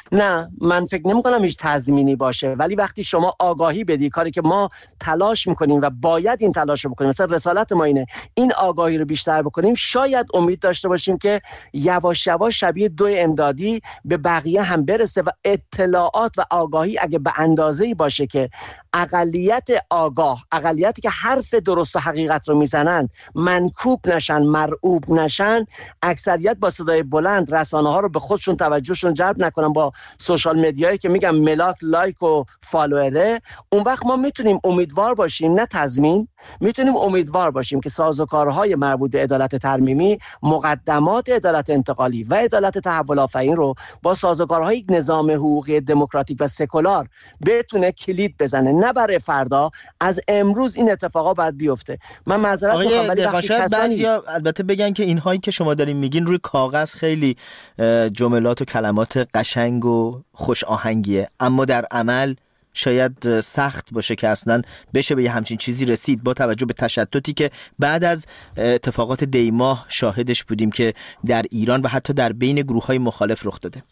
نه، من فکر نمی‌کنم هیچ تضمینی باشه، ولی وقتی شما آگاهی بدی، کاری که ما تلاش میکنیم و باید این تلاش رو بکنیم، مثلا رسالت ما اینه این آگاهی رو بیشتر بکنیم، شاید امید داشته باشیم که یواش یواش شبیه 2 امدادی به بقیه هم برسه و اطلاعات و آگاهی اگه به اندازه‌ای باشه که اقلیت آگاه، اقلیتی که حرف درست و حقیقت رو میزنند منکوب نشن، مرعوب نشن، اکثریت با صدای بلند رسانه ها رو به خودشون توجهشون جلب نکنن با سوشال مدیایی که میگم ملاک لایک و فالووره، اون وقت ما میتونیم امیدوار باشیم، نه تضمین، میتونیم امیدوار باشیم که سازوکارهای مربوط به عدالت ترمیمی، مقدمات عدالت انتقالی و عدالت تحول آفرین رو با سازوکارهای نظام حقوقی دموکراتیک و سکولار بتونه کلید بزنه، نه برای فردا، از امروز این اتفاقا باید بیفته. من معذرت میخوام ولی وقتی بعضیا البته بگن که اینهایی که شما دارین میگین روی کاغذ خیلی جملات و کلمات قشنگ و خوش آهنگیه، اما در عمل شاید سخت باشه که اصلا بشه به یه همچین چیزی رسید، با توجه به تشتتی که بعد از اتفاقات دیماه شاهدش بودیم که در ایران و حتی در بین گروه‌های مخالف رخ داده.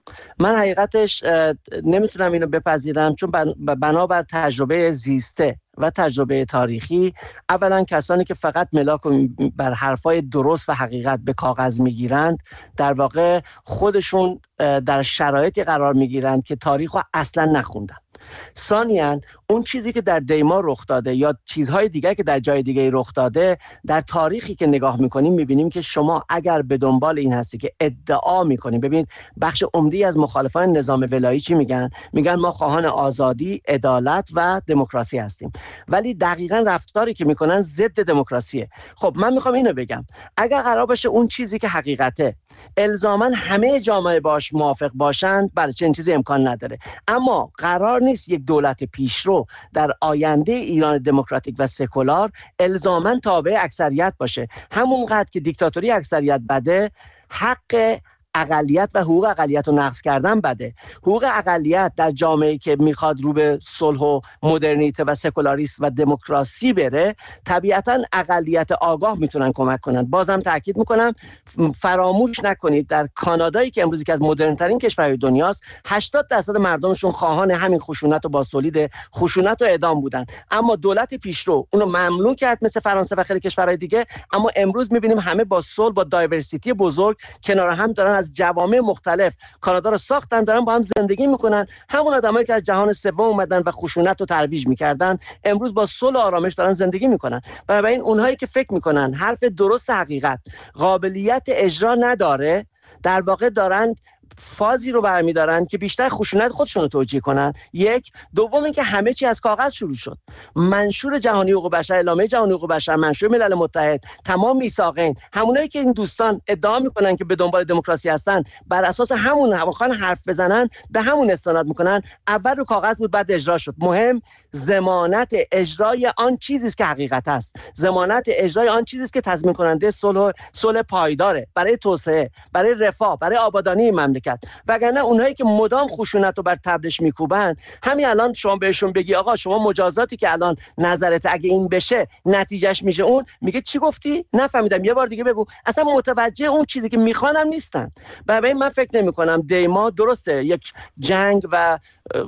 من حقیقتش نمیتونم اینو بپذیرم، چون بنابر تجربه زیسته و تجربه تاریخی، اولا کسانی که فقط ملاک بر حرفای درست و حقیقت به کاغذ میگیرند در واقع خودشون در شرایطی قرار میگیرند که تاریخ رو اصلا نخوندن. ثانیاً اون چیزی که در دیما رخ داده یا چیزهای دیگر که در جای دیگه رخ داده، در تاریخی که نگاه میکنیم میبینیم که شما اگر به دنبال این هستی که ادعا میکنیم، ببینید بخش عمده‌ای از مخالفان نظام ولایی چی میگن؟ میگن ما خواهان آزادی، عدالت و دموکراسی هستیم، ولی دقیقاً رفتاری که میکنن ضد دموکراسیه. خب من میخوام اینو بگم، اگر قرار باشه اون چیزی که حقیقته الزاماً همه جامعه باش موافق باشند، بله چنین چیزی امکان نداره، اما قرار نیست یک دولت پیشرو در آینده ایران دموکراتیک و سکولار الزاماً تابع اکثریت باشه. همونقدر که دیکتاتوری اکثریت بده، حق اقلیت و حقوق اقلیت رو نقض کردن بده. حقوق اقلیت در جامعه‌ای که میخواد رو به صلح و مدرنیته و سکولاریسم و دموکراسی بره، طبیعتاً اقلیت آگاه میتونن کمک کنن. بازم تاکید میکنم فراموش نکنید در کانادایی که امروزی که از مدرن‌ترین کشورهای دنیاست، 80% مردمشون خواهان همین خشونت و بازتولید خشونت و اعدام بودن، اما دولت پیشرو اونو ممنوع کرد مثل فرانسه و خیلی کشورهای دیگه. اما امروز میبینیم همه با صلح، با دایورسیتی بزرگ کنار هم دارن از جوامع مختلف کانادا رو ساختن، دارن با هم زندگی میکنن. همون آدمایی که از جهان سوم اومدن و خشونت رو ترویج میکردن امروز با صلح و آرامش دارن زندگی میکنن. بنابراین اونهایی که فکر میکنن حرف درست حقیقت قابلیت اجرا نداره، در واقع دارن فازی رو برمیدارن که بیشتر خشونت خودشون رو توجیه کنن. یک، دوم اینکه همه چی از کاغذ شروع شد. منشور جهانی حقوق بشر، اعلامیه جهانی حقوق بشر، منشور ملل متحد، تمام میثاقین، همونایی که این دوستان ادعا میکنن که به دنبال دموکراسی هستن، بر اساس همون حرف بزنن به همون استناد میکنن. اول رو کاغذ بود، بعد اجرا شد. مهم ضمانت اجرای آن چیزی است که حقیقت است، ضمانت اجرای آن چیزی است که تضمین کننده صلح پایداره برای توسعه، برای رفاه، برای آبادانی مملکت. وگرنه اونایی که مدام خشونت رو بر تبلش میکوبن، همین الان شما بهشون بگی آقا شما مجازاتی که الان نظرت اگه این بشه نتیجهش میشه اون، میگه چی گفتی؟ نفهمیدم، یه بار دیگه بگو. اصلا متوجه اون چیزی که میخوانم نیستن. برای من فکر نمی‌کنم دیما درسته یک جنگ و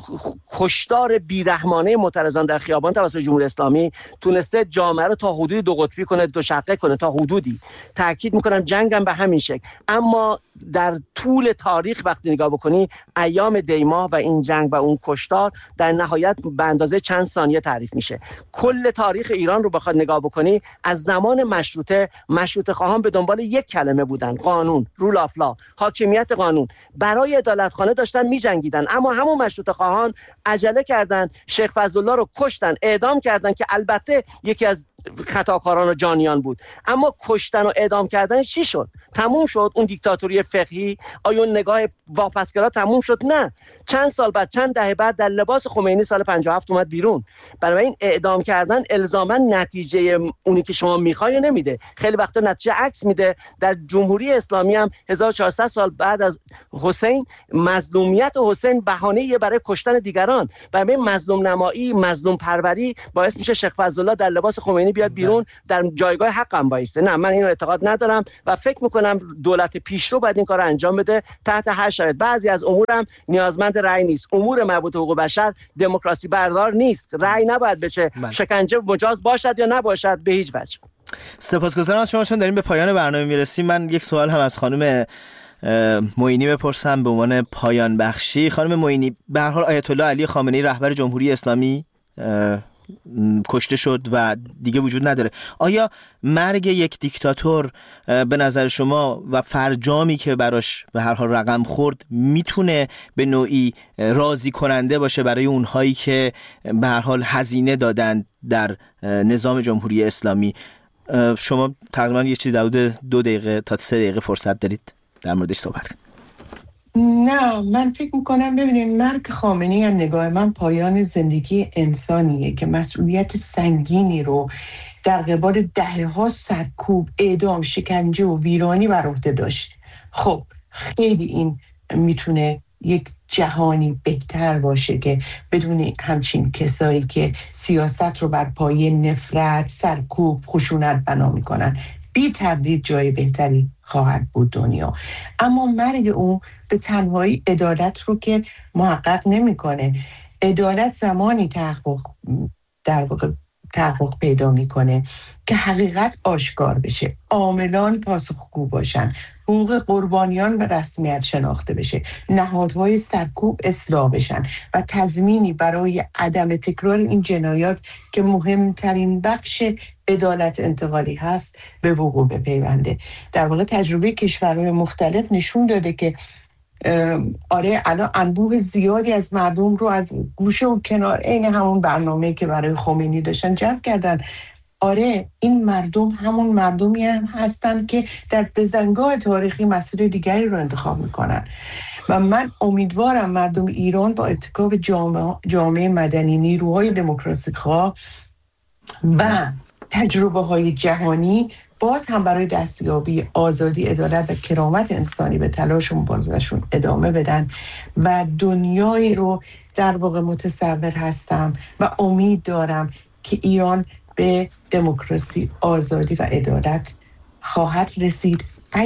کشتار بیرحمانه معترضان در خیابان توسط جمهوری اسلامی تونسته جامعه رو تا حدودی دو قطبی کنه، دو شقه کنه، تا حدودی. تاکید میکنم جنگم به همین شکل. اما در طول تاریخ وقتی نگاه بکنی، ایام دیما و این جنگ و اون کشتار در نهایت به اندازه چند ثانیه تعریف میشه. کل تاریخ ایران رو بخواد نگاه بکنی، از زمان مشروطه خواهان به دنبال یک کلمه بودن: قانون، رول آف لا، حاکمیت قانون. برای عدالتخانه داشتن میجنگیدن، اما همون مشروطه خواهان عجله کردن، شیخ فضلالله رو کشتن، اعدام کردن که البته یکی از خطاکاران و جانیان بود. اما کشتن و اعدام کردن چی شد؟ تموم شد اون دیکتاتوری فقهی؟ آیا اون نگاه واپسگرا تموم شد؟ نه. چند سال بعد، چند دهه بعد، در لباس خمینی سال 57 اومد بیرون. برای این اعدام کردن الزاما نتیجه اونی که شما میخوای نمیده، خیلی وقتا نتیجه عکس میده. در جمهوری اسلامی هم 1400 سال بعد از حسین، مظلومیت حسین بهانه‌ای برای کشتن دیگران. برای مظلوم نمایی، مظلوم پروری باعث میشه شیخ فضلالله در لباس خمینی بیاد بیرون در جایگاه حقم بایسته. نه، من اینو اعتقاد ندارم و فکر میکنم دولت پیشرو باید این کارو انجام بده تحت هر شرایط. بعضی از امورم نیازمند رأی نیست. امور مربوط به حقوق بشر دموکراسی بردار نیست، رأی نباید بشه، شکنجه مجاز باشد یا نباشد به هیچ وجه. سپاسگزارم از شما. چون داریم به پایان برنامه میرسیم، من یک سوال هم از خانم معینی بپرسم به عنوان پایان بخشی. خانم معینی، به هر حال آیت الله علی خامنه‌ای رهبر جمهوری اسلامی کشته شد و دیگه وجود نداره. آیا مرگ یک دیکتاتور به نظر شما و فرجامی که براش به هر حال رقم خورد میتونه به نوعی راضی کننده باشه برای اونهایی که به هر حال هزینه دادن در نظام جمهوری اسلامی؟ شما تقریبا یه چیزی حدود 2 دقیقه تا 3 دقیقه فرصت دارید در موردش صحبت کنید. نه، من فکر میکنم ببینید مرگ خامنه‌ای از نگاه من پایان زندگی انسانیه که مسئولیت سنگینی رو در قبال دهه‌ها سرکوب، اعدام، شکنجه و ویرانی بر عهده داشت. خب خیلی این میتونه یک جهانی بهتر باشه که بدون همچین کسایی که سیاست رو بر پایه نفرت، سرکوب، خشونت بنا میکنن، بی تردید جای بهتری خواهد بود دنیا. اما مرگ اون به تنهایی عدالت رو که محقق نمیکنه. عدالت زمانی تحقق پیدا میکنه که حقیقت آشکار بشه، عاملان پاسخگو باشن، حقوق قربانیان به رسمیت شناخته بشه، نهادهای سرکوب اصلاح بشن و تضمینی برای عدم تکرار این جنایات که مهمترین بخش عدالت انتقالی هست به وقوع بپیونده. در واقع تجربه کشورهای مختلف نشون داده که آره الان انبوه زیادی از مردم رو از گوشه و کنار عین همون برنامه‌ای که برای خمینی داشتن جمع کردن. آره این مردم همون مردمی هم هستن که در بزنگاه تاریخی مسیر دیگری رو انتخاب میکنن و من امیدوارم مردم ایران با اتکاب جامعه مدنی، نیروهای دموکراسی خواه و تجربه های جهانی باز هم برای دستیابی آزادی، عدالت و کرامت انسانی به تلاش و مبارزه‌شون ادامه بدن و دنیایی رو در واقع متصور هستم و امید دارم که ایران به دموکراسی، آزادی و عدالت خواهد رسید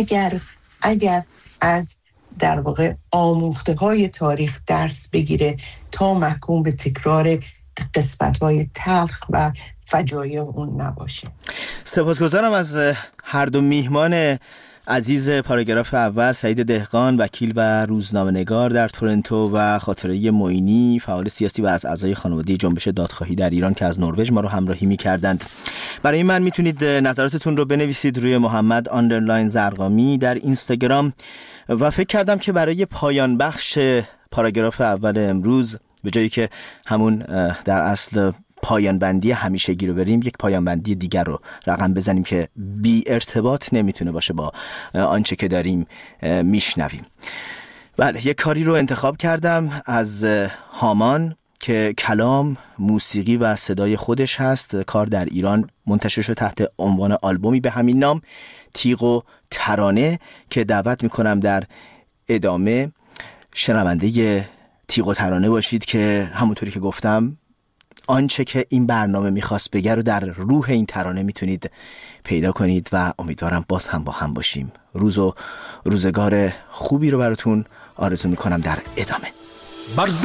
اگر از در واقع آموخته‌های تاریخ درس بگیره تا محکوم به تکرار قسمت‌های تلخ و فجایع اون نباشه. سپاسگزارم از هر دو میهمان عزیز پاراگراف اول، سعید دهقان وکیل و روزنامه‌نگار در تورنتو و خاطره معینی فعال سیاسی و از اعضای خانواده جنبش دادخواهی در ایران که از نروژ ما رو همراهی می‌کردند. برای من میتونید نظراتتون رو بنویسید روی محمد _ زرقامی در اینستاگرام و فکر کردم که برای پایان بخش پاراگراف اول امروز به جایی که همون در اصل پایان بندی همیشگی رو بریم، یک پایان بندی دیگر رو رقم بزنیم که بی ارتباط نمیتونه باشه با آنچه که داریم میشنویم. بله، یک کاری رو انتخاب کردم از هامان که کلام، موسیقی و صدای خودش هست. کار در ایران منتشر شد تحت عنوان آلبومی به همین نام، تیغ و ترانه، که دعوت میکنم در ادامه شنونده تیغ و ترانه باشید که همونطوری که گفتم آنچه که این برنامه میخواست بگه رو در روح این ترانه میتونید پیدا کنید و امیدوارم باز هم با هم باشیم. روز و روزگار خوبی رو براتون آرزو میکنم در ادامه.